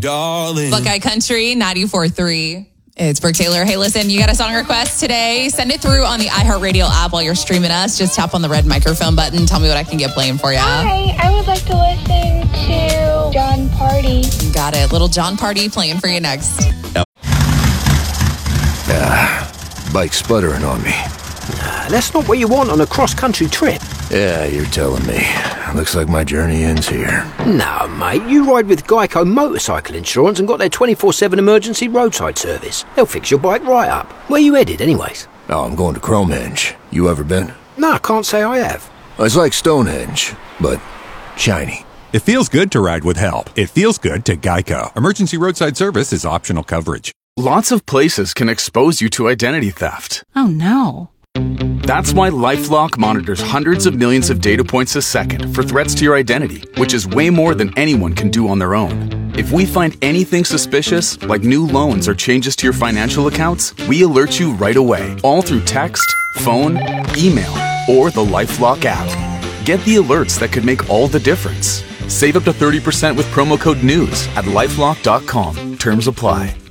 darling. Buckeye Country 94.3. It's Brooke Taylor. Hey, listen, you got a song request today? Send it through on the iHeartRadio app while you're streaming us. Just tap on the red microphone button. Tell me what I can get playing for you. Hi, I would like to listen to John Party. Got it. Little John Party playing for you next. Bike sputtering on me. That's not what you want on a cross-country trip. Yeah, you're telling me. Looks like my journey ends here. No, mate, you ride with Geico Motorcycle Insurance and got their 24/7 emergency roadside service. They'll fix your bike right up. Where you headed, anyways? Oh, I'm going to Cromenge. You ever been? No, I can't say I have. It's like Stonehenge, but shiny. It feels good to ride with help. It feels good to Geico. Emergency roadside service is optional coverage. Lots of places can expose you to identity theft. Oh, no. That's why LifeLock monitors hundreds of millions of data points a second for threats to your identity, which is way more than anyone can do on their own. If we find anything suspicious, like new loans or changes to your financial accounts, we alert you right away, all through text, phone, email, or the LifeLock app. Get the alerts that could make all the difference. Save up to 30% with promo code NEWS at LifeLock.com. Terms apply.